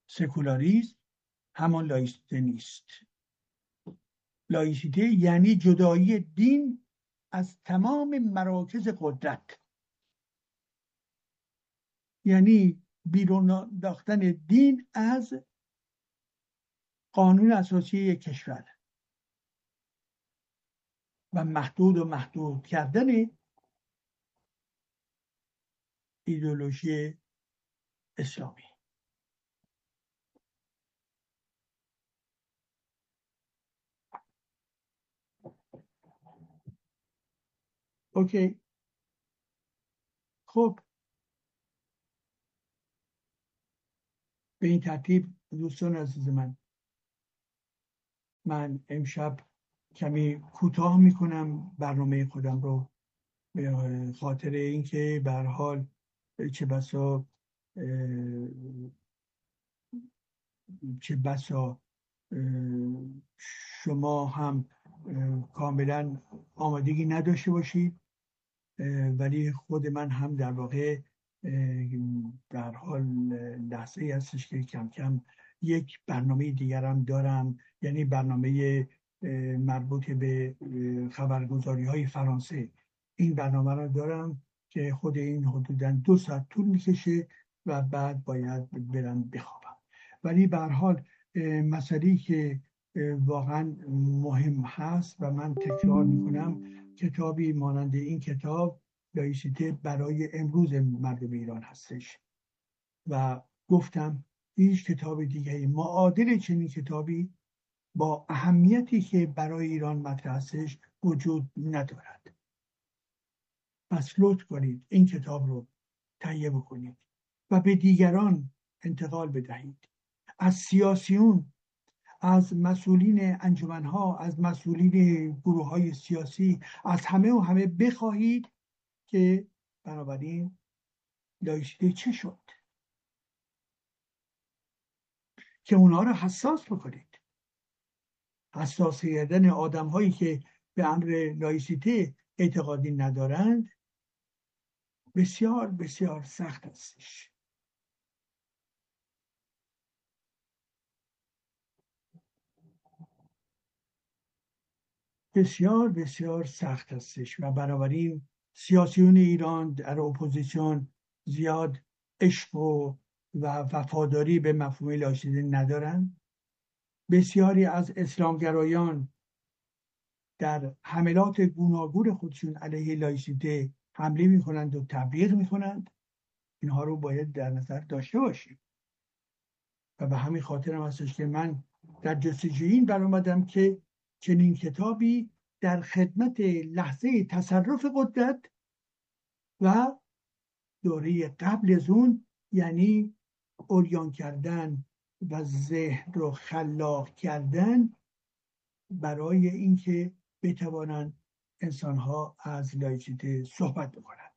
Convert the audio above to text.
سکولاریسم همان لایسیته نیست. لایسیته یعنی جدایی دین از تمام مراکز قدرت، یعنی بیرون انداختن دین از قانون اساسی یک کشور و محدود کردن ایدئولوژی اسلامی. اوکی، خب به این ترتیب دوستان عزیز من امشب کمی کوتاه میکنم برنامه خودم رو، به خاطر اینکه به هر حال چه بسا شما هم کاملا آمادگی نداشته باشید، ولی خود من هم در واقع در حال لحظه ای هستش که کم کم یک برنامه دیگرم دارم، یعنی برنامه مربوط به خبرگزاری های فرانسه. این برنامه رو دارم که خود این حدوداً 2 ساعت طول میکشه و بعد باید برم بخوابم. ولی به هر حال مسئله‌ای که واقعا مهم هست و من تکرار میکنم، کتابی مانند این کتاب لایسیته برای امروز مردم ایران هستش و گفتم هیچ کتاب دیگری معادل چنین کتابی با اهمیتی که برای ایران مطرح هستش وجود ندارد. پس لطف کنید این کتاب رو تهیه بکنید و به دیگران انتقال بدهید. از سیاسیون، از مسئولین انجمنها، از مسئولین گروه‌های سیاسی، از همه بخواهید که بنابراین لایسیته چه شد، که اونها رو حساس بکنید. حساس کردن آدم هایی که به امر لایسیته اعتقادی ندارند بسیار بسیار سخت هستش. بسیار بسیار سخت هستش و بنابراین سیاسیون ایران در اپوزیسیون زیاد عشق و وفاداری به مفهوم لایسیته ندارن. بسیاری از اسلامگرایان در حملات گوناگون خودشون علیه لایسیته حمله میکنند و تبلیغ میکنند. اینها رو باید در نظر داشته باشیم و به همین خاطر هم هستش که من در جستجوی این برآمدم که چنین کتابی در خدمت لحظه تصرف قدرت و دوره قبل از اون، یعنی عریان کردن و ذهن رو خلاق کردن برای اینکه بتوانند انسانها از لایسیته صحبت بکنند.